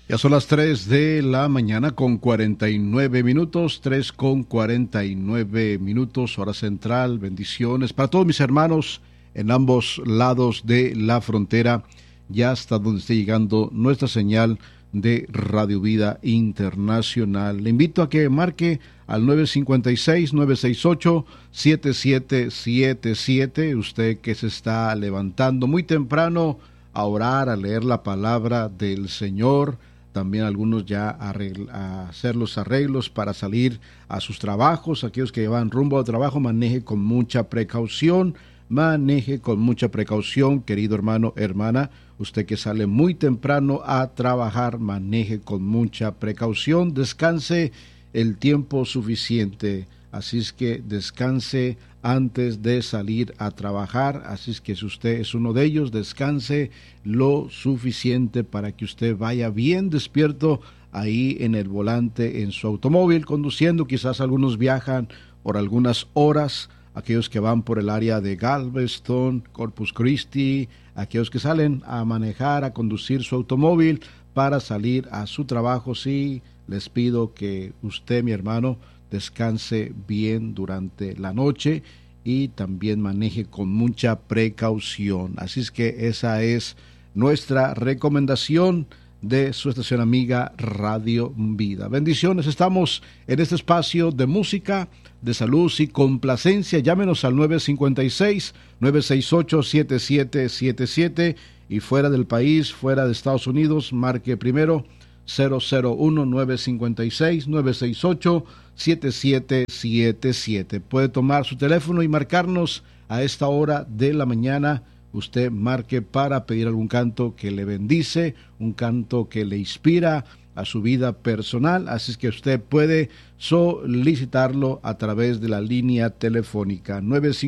Ya son las 3 de la mañana con 49 minutos, 3 con 49 minutos, hora central. Bendiciones para todos mis hermanos en ambos lados de la frontera, ya hasta donde esté llegando nuestra señal de Radio Vida Internacional. Le invito a que marque al 956-968-7777, usted que se está levantando muy temprano a orar, a leer la palabra del Señor. También algunos ya a hacer los arreglos para salir a sus trabajos. Aquellos que van rumbo al trabajo, maneje con mucha precaución. Maneje con mucha precaución, querido hermano, hermana. Usted que sale muy temprano a trabajar, maneje con mucha precaución. Descanse el tiempo suficiente. Así es que descanse antes de salir a trabajar. Así es que si usted es uno de ellos, descanse lo suficiente para que usted vaya bien despierto ahí en el volante, en su automóvil, conduciendo. Quizás algunos viajan por algunas horas, aquellos que van por el área de Galveston, Corpus Christi, aquellos que salen a manejar, a conducir su automóvil para salir a su trabajo. Sí, les pido que usted, mi hermano, descanse bien durante la noche y también maneje con mucha precaución. Así es que esa es nuestra recomendación de su estación amiga Radio Vida. Bendiciones, estamos en este espacio de música, de salud y complacencia. Llámenos al 956-968-7777 y fuera del país, fuera de Estados Unidos, marque primero 001-956-968-7777. Puede tomar su teléfono y marcarnos a esta hora de la mañana. Usted marque para pedir algún canto que le bendice, un canto que le inspira a su vida personal. Así es que usted puede solicitarlo a través de la línea telefónica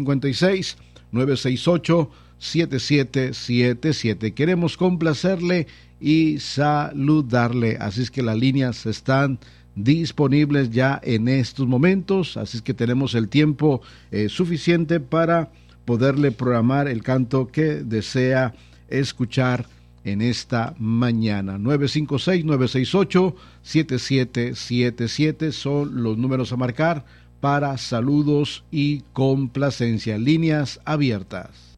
956-968-7777. Queremos complacerle y saludarle. Así es que las líneas están disponibles ya en estos momentos. Así es que tenemos el tiempo suficiente para poderle programar el canto que desea escuchar en esta mañana. 956-968-7777 son los números a marcar para saludos y complacencia. Líneas abiertas.